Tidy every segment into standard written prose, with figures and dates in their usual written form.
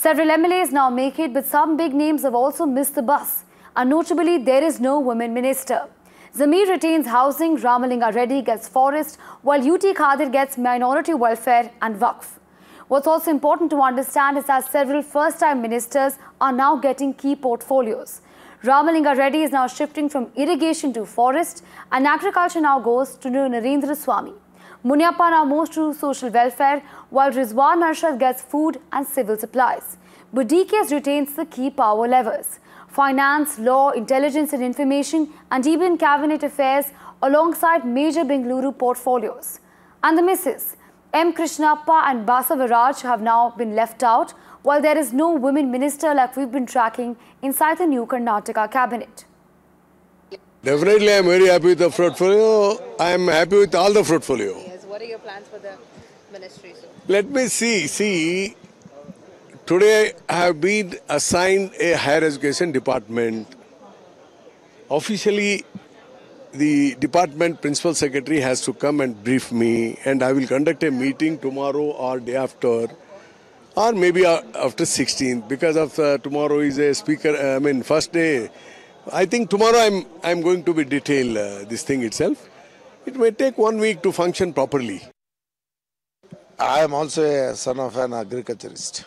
Several MLAs now make it, but some big names have also missed the bus. And notably, there is no women minister. Zameer retains housing, Ramalinga Reddy gets forest, while UT Khadir gets minority welfare and Waqf. What's also important to understand is that several first-time ministers are now getting key portfolios. Ramalinga Reddy is now shifting from irrigation to forest, and agriculture now goes to Narendra Swamy. Muniappa now moves to social welfare, while Rizwan Arshad gets food and civil supplies. But DKS retains the key power levers: finance, law, intelligence and information, and even cabinet affairs alongside major Bengaluru portfolios. And the misses, M. Krishnappa and Basavaraj, have now been left out, while there is no women minister like we've been tracking inside the new Karnataka cabinet. Definitely, I am very happy with the portfolio. I am happy with all the portfolio. Yes. What are your plans for the ministry, sir? Let me see. Today I have been assigned a higher education department. Officially, the department principal secretary has to come and brief me, and I will conduct a meeting tomorrow or day after, or maybe after 16th, because of tomorrow is a first day. I think tomorrow I'm going to be detail this thing itself. It may take 1 week to function properly. I am also a son of an agriculturist.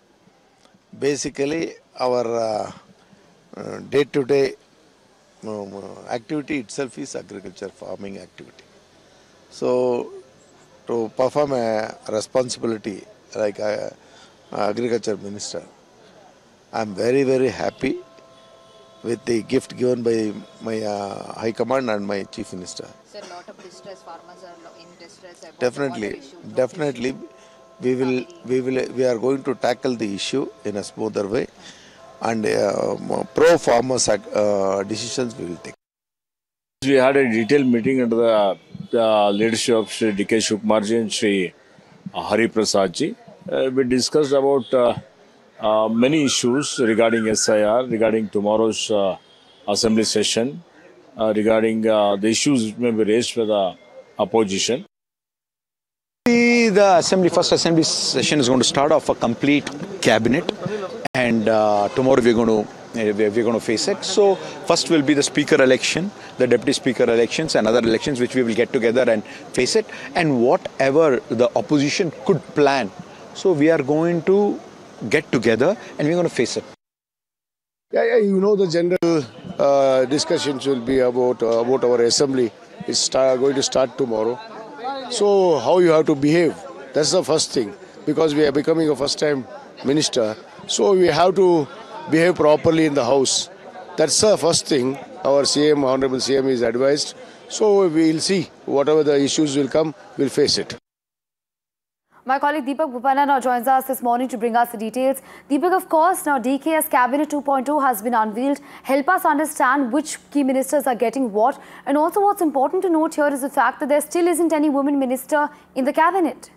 Basically, our day-to-day activity itself is agriculture, farming activity. So, to perform a responsibility like agriculture minister, I am very, very happy with the gift given by my High Command and my Chief Minister. Sir, a lot of distress, farmers are in distress. Definitely, we are going to tackle the issue in a smoother way, and pro-farmers decisions we will take. We had a detailed meeting under the leadership of Shri D.K. Shivkumarji and Shri Hari Prasadji. We discussed about many issues regarding SIR, regarding tomorrow's assembly session, regarding the issues which may be raised by the opposition. The first assembly session is going to start off a complete cabinet, and tomorrow we're going to face it. So first will be the speaker election, the deputy speaker elections and other elections which we will get together and face it, and whatever the opposition could plan. So we are going to get together and we're going to face it. Yeah, you know, the general discussions will be about our assembly. It's going to start tomorrow. So how you have to behave, that's the first thing, because we are becoming a first-time minister. So we have to behave properly in the house. That's the first thing our CM, Honorable CM, is advised. So we will see whatever the issues will come, we'll face it. My colleague Deepak Bhupanna now joins us this morning to bring us the details. Deepak, of course, now DKS Cabinet 2.0 has been unveiled. Help us understand which key ministers are getting what. And also what's important to note here is the fact that there still isn't any woman minister in the cabinet.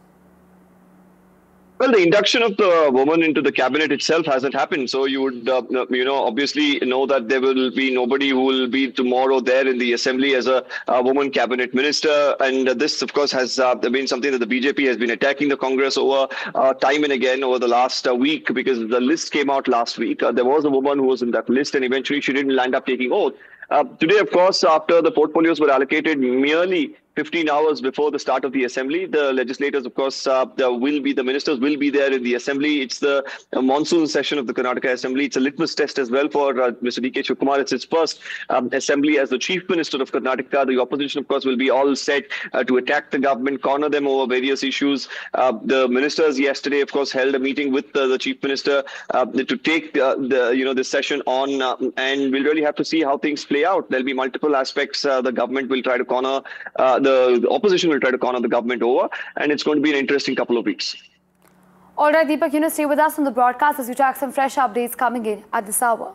Well, the induction of the woman into the cabinet itself hasn't happened. So you would, obviously know that there will be nobody who will be tomorrow there in the assembly as a woman cabinet minister. And this, of course, has been something that the BJP has been attacking the Congress over time and again over the last week, because the list came out last week. There was a woman who was in that list, and eventually she didn't land up taking oath. Today, of course, after the portfolios were allocated merely 15 hours before the start of the assembly, the legislators, of course, the ministers will be there in the assembly. It's the monsoon session of the Karnataka Assembly. It's a litmus test as well for Mr. D.K. Shivkumar. It's his first assembly as the chief minister of Karnataka. The opposition, of course, will be all set to attack the government, corner them over various issues. The ministers yesterday, of course, held a meeting with the chief minister to take this session on, and we'll really have to see how things play out. There'll be multiple aspects. The government will try to corner the opposition will try to corner the government over, and it's going to be an interesting couple of weeks. All right, Deepak, stay with us on the broadcast as we track some fresh updates coming in at this hour.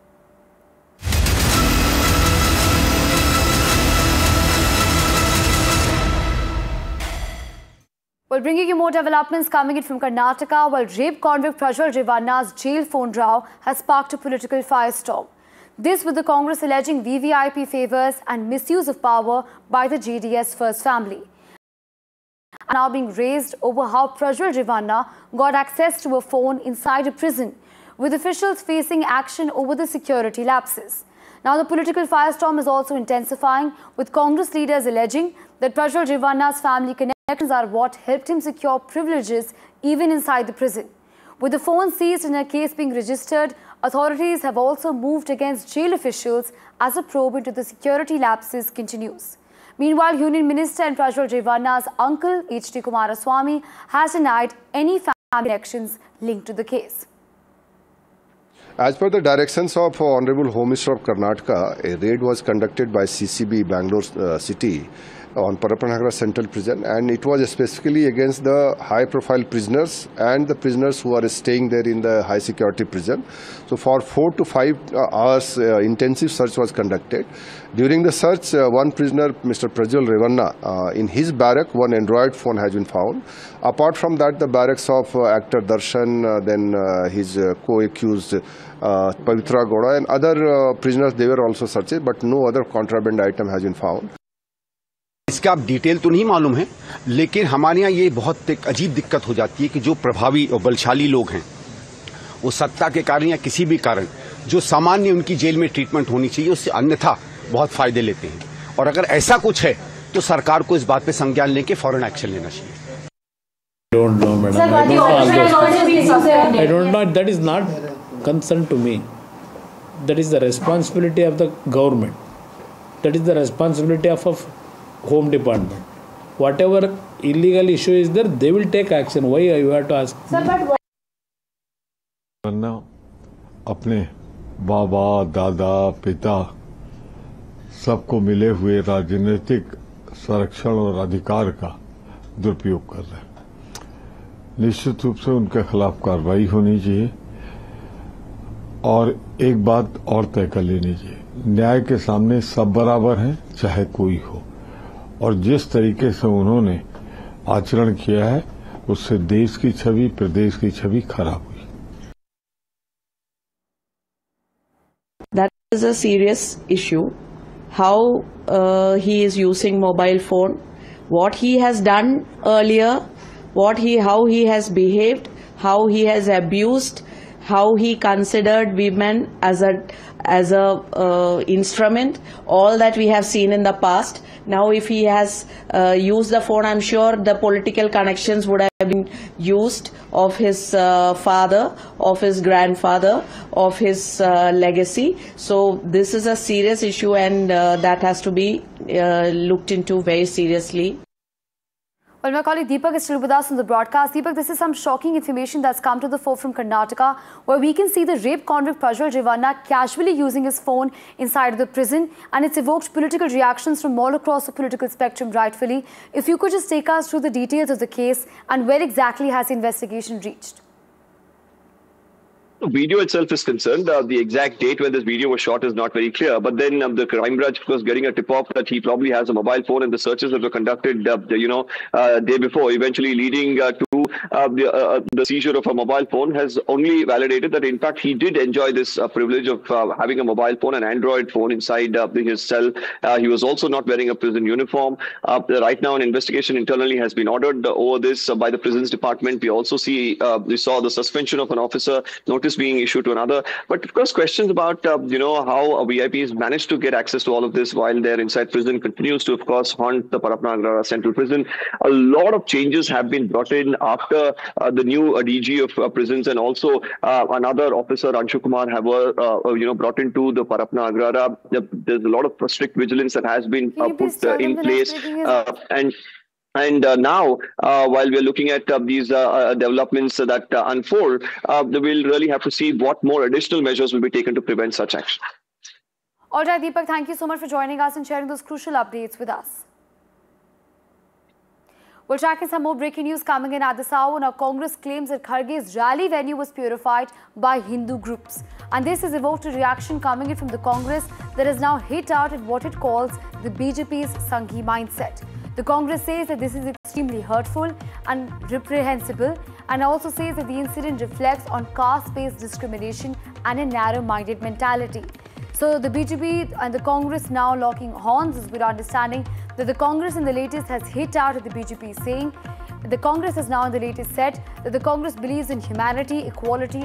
Well, bringing you more developments coming in from Karnataka, while rape convict Prajwal Revanna's jail phone row has sparked a political firestorm. This with the Congress alleging VVIP favours and misuse of power by the JDS First family. are now being raised over how Prajwal Revanna got access to a phone inside a prison, with officials facing action over the security lapses. Now, the political firestorm is also intensifying, with Congress leaders alleging that Prajwal Revanna's family connections are what helped him secure privileges even inside the prison. With the phone seized and a case being registered, authorities have also moved against jail officials as a probe into the security lapses continues. Meanwhile, Union Minister and Prajwal Revanna's uncle, H.D. Kumaraswamy, has denied any family connections linked to the case. As per the directions of Honorable Home Minister of Karnataka, a raid was conducted by CCB Bangalore City on Parapanagara Central Prison, and it was specifically against the high-profile prisoners and the prisoners who are staying there in the high-security prison. So for 4 to 5 hours, intensive search was conducted. During the search, one prisoner, Mr. Prajwal Revanna, in his barrack, one Android phone has been found. Apart from that, the barracks of actor Darshan, then his co-accused Pavitra Gowda and other prisoners, they were also searched, but no other contraband item has been found. इसका आप detail तो नहीं मालूम है, लेकिन हमारे यहाँ ये बहुत एक अजीब दिक्कत हो जाती है कि जो प्रभावी और बलशाली लोग हैं वो सत्ता के कारण या किसी भी कारण जो सामान्य उनकी जेल में ट्रीटमेंट होनी चाहिए उससे अन्यथा बहुत फायदे लेते हैं, और अगर ऐसा कुछ है तो सरकार को इस बात पे संज्ञान लेके फौरन एक्शन लेना चाहिए. Don't know, madam. I don't know. That is not concern to me. That is the responsibility of the government. That is the responsibility of Home Department. Whatever illegal issue is there, they will take action. Why you have to ask? Sir, but अपने बाबा, दादा, पिता सबको मिले हुए राजनीतिक संरक्षण और अधिकार का दुरुपयोग कर रहे हैं. निश्चित रूप से उनके खिलाफ कार्रवाई होनी चाहिए, और एक बात और तय कर लेनी चाहिए, न्याय के सामने सब बराबर हैं, चाहे कोई हो, और जिस तरीके से उन्होंने आचरण किया है उससे देश की छवि, प्रदेश की छवि खराब हुई. That is a serious issue. How he is using mobile phone, what he has done earlier, how he has behaved, how he has abused, how he considered women as a instrument, all that we have seen in the past. Now if he has used the phone, I'm sure the political connections would have been used of his father, of his grandfather, of his legacy. So this is a serious issue, and that has to be looked into very seriously. Well, my colleague Deepak is still with us on the broadcast. Deepak, this is some shocking information that's come to the fore from Karnataka, where we can see the rape convict Prajwal Revanna casually using his phone inside the prison, and it's evoked political reactions from all across the political spectrum, rightfully. If you could just take us through the details of the case and where exactly has the investigation reached? The video itself is concerned. The exact date when this video was shot is not very clear. But then the crime branch was getting a tip-off that he probably has a mobile phone, and the searches that were conducted, day before, eventually leading to the seizure of a mobile phone, has only validated that, in fact, he did enjoy this privilege of having a mobile phone, an Android phone inside his cell. He was also not wearing a prison uniform. Right now, an investigation internally has been ordered over this by the prisons department. We also we saw the suspension of an officer, notice being issued to another. But of course, questions about how VIPs managed to get access to all of this while they're inside prison continues to, of course, haunt the Parapanagara Central Prison. A lot of changes have been brought in after the new DG of prisons, and also another officer, Anshu Kumar, brought into the Parapanagara. There's a lot of strict vigilance that has been put in place, And now, while we're looking at these developments that unfold, we'll really have to see what more additional measures will be taken to prevent such action. All right, Deepak, thank you so much for joining us and sharing those crucial updates with us. We'll track in some more breaking news coming in at this hour. Now, Congress claims that Kharge's rally venue was purified by Hindu groups. And this has evoked a reaction coming in from the Congress that has now hit out at what it calls the BJP's Sanghi mindset. The Congress says that this is extremely hurtful and reprehensible, and also says that the incident reflects on caste-based discrimination and a narrow-minded mentality. So the BJP and the Congress now locking horns, as we're understanding that the Congress in the latest has hit out at the BJP, saying the Congress has now in the latest said that the Congress believes in humanity, equality